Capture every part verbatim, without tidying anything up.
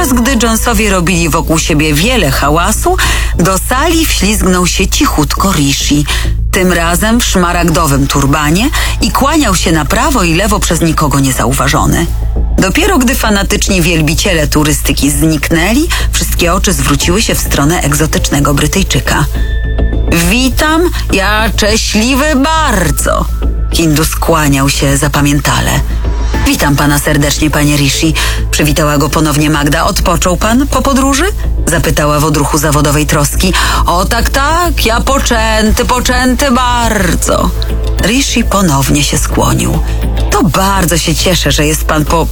Podczas gdy Jonesowie robili wokół siebie wiele hałasu, do sali wślizgnął się cichutko Rishi, tym razem w szmaragdowym turbanie i kłaniał się na prawo i lewo przez nikogo niezauważony. Dopiero gdy fanatyczni wielbiciele turystyki zniknęli, wszystkie oczy zwróciły się w stronę egzotycznego Brytyjczyka. Witam, ja szczęśliwy bardzo. Hindus kłaniał się zapamiętale. Witam pana serdecznie, panie Rishi. Przywitała go ponownie Magda. Odpoczął pan po podróży? Zapytała w odruchu zawodowej troski. O tak, tak, ja poczęty, poczęty bardzo. Rishi ponownie się skłonił. To bardzo się cieszę, że jest pan po...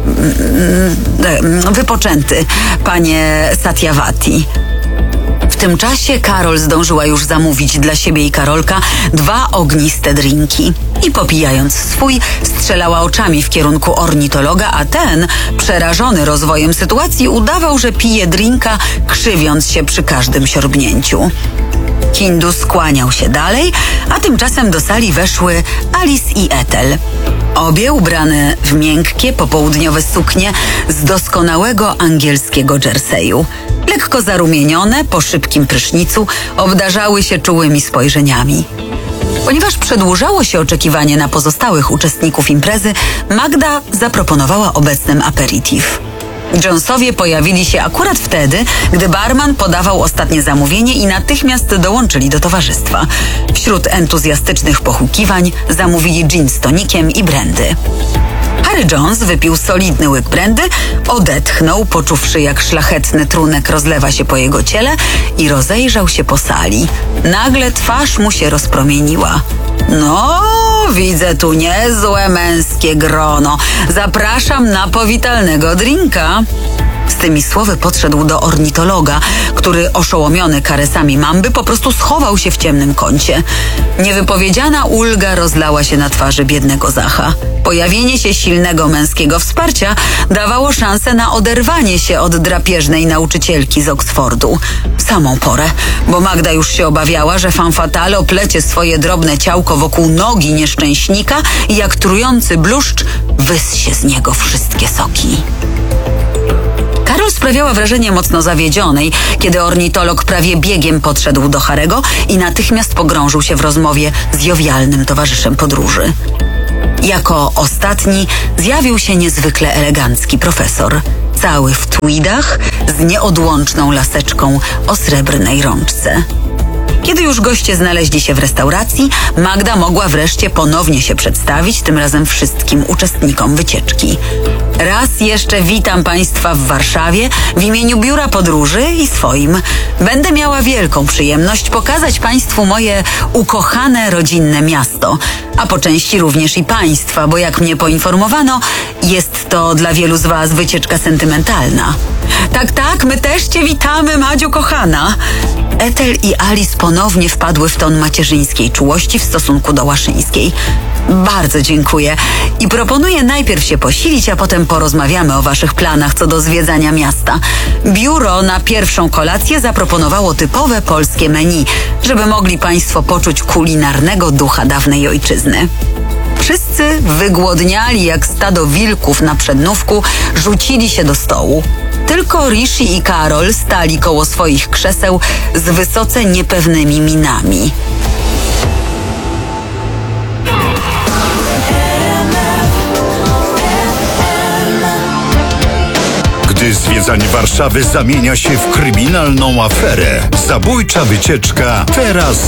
wypoczęty, panie Satyavati. W tym czasie Karol zdążyła już zamówić dla siebie i Karolka dwa ogniste drinki. I popijając swój, strzelała oczami w kierunku ornitologa, a ten, przerażony rozwojem sytuacji, udawał, że pije drinka, krzywiąc się przy każdym siorbnięciu. Hindus skłaniał się dalej, a tymczasem do sali weszły Alice i Ethel. Obie ubrane w miękkie, popołudniowe suknie z doskonałego angielskiego jerseyu. Lekko zarumienione, po szybkim prysznicu, obdarzały się czułymi spojrzeniami. Ponieważ przedłużało się oczekiwanie na pozostałych uczestników imprezy, Magda zaproponowała obecnym aperitif. Jonesowie pojawili się akurat wtedy, gdy barman podawał ostatnie zamówienie i natychmiast dołączyli do towarzystwa. Wśród entuzjastycznych pochukiwań zamówili gin z tonikiem i brandy. Harry Jones wypił solidny łyk brandy, odetchnął, poczuwszy jak szlachetny trunek rozlewa się po jego ciele i rozejrzał się po sali. Nagle twarz mu się rozpromieniła. No, widzę tu niezłe męskie grono. Zapraszam na powitalnego drinka. Z tymi słowy podszedł do ornitologa, który oszołomiony karesami mamby po prostu schował się w ciemnym kącie. Niewypowiedziana ulga rozlała się na twarzy biednego Zacha. Pojawienie się silnego męskiego wsparcia dawało szansę na oderwanie się od drapieżnej nauczycielki z Oksfordu. W samą porę, bo Magda już się obawiała, że femme fatale oplecie swoje drobne ciałko wokół nogi nieszczęśnika i jak trujący bluszcz wyssie z niego wszystkie soki. Karol sprawiała wrażenie mocno zawiedzionej, kiedy ornitolog prawie biegiem podszedł do Harego i natychmiast pogrążył się w rozmowie z jowialnym towarzyszem podróży. Jako ostatni zjawił się niezwykle elegancki profesor, cały w tweedach z nieodłączną laseczką o srebrnej rączce. Kiedy już goście znaleźli się w restauracji, Magda mogła wreszcie ponownie się przedstawić, tym razem wszystkim uczestnikom wycieczki. Raz jeszcze witam Państwa w Warszawie w imieniu Biura Podróży i swoim. Będę miała wielką przyjemność pokazać Państwu moje ukochane, rodzinne miasto, a po części również i Państwa, bo jak mnie poinformowano, jest to dla wielu z Was wycieczka sentymentalna. Tak, tak, my też Cię witamy, Madziu kochana. Ethel i Alice ponownie wpadły w ton macierzyńskiej czułości w stosunku do łaszyńskiej. Bardzo dziękuję i proponuję najpierw się posilić, a potem porozmawiamy o waszych planach co do zwiedzania miasta. Biuro na pierwszą kolację zaproponowało typowe polskie menu, żeby mogli państwo poczuć kulinarnego ducha dawnej ojczyzny. Wszyscy wygłodniali jak stado wilków na przednówku, rzucili się do stołu. Tylko Rishi i Karol stali koło swoich krzeseł z wysoce niepewnymi minami. Gdy zwiedzanie Warszawy zamienia się w kryminalną aferę, zabójcza wycieczka teraz